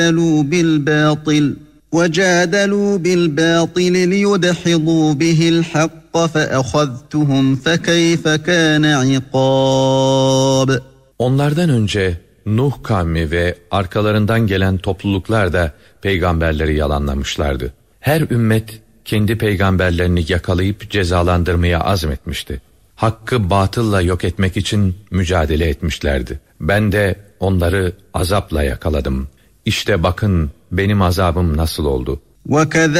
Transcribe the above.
وَجَادَلُوا بِالْبَاطِلِ لِيُدْحِضُوا بِهِ الْحَقَّ فَأَخَذْتُهُمْ فَكَيْفَ كَانَ عِقَابِ. Onlardan önce Nuh kavmi ve arkalarından gelen topluluklar da peygamberleri yalanlamışlardı. Her ümmet kendi peygamberlerini yakalayıp cezalandırmaya azmetmişti. Hakkı batılla yok etmek için mücadele etmişlerdi. Ben de onları azapla yakaladım. İşte bakın benim azabım nasıl oldu.